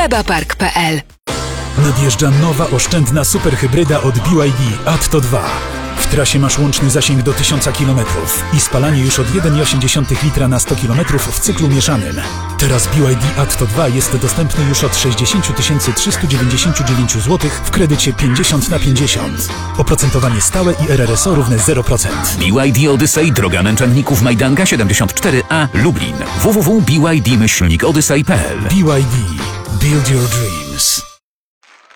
hebapark.pl. Nadjeżdża nowa oszczędna superhybryda od BYD Atto 2. W trasie masz łączny zasięg do 1000 km i spalanie już od 1,8 litra na 100 km w cyklu mieszanym. Teraz BYD Atto 2 jest dostępny już od 60 399 zł w kredycie 50/50. Oprocentowanie stałe i RRSO równe 0%. BYD Odyssey, droga Męczenników Majdanka 74A, Lublin. www.byd-odyssey.pl. BYD. Build your dream.